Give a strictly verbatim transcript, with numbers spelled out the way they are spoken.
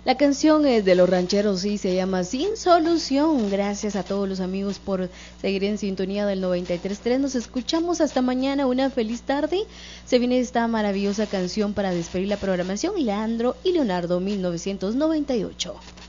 La canción es de Los Rancheros y se llama Sin Solución. Gracias a todos los amigos por seguir en sintonía del noventa y tres punto tres. Nos escuchamos hasta mañana. Una feliz tarde. Se viene esta maravillosa canción para despedir la programación. Leandro y Leonardo, mil novecientos noventa y ocho.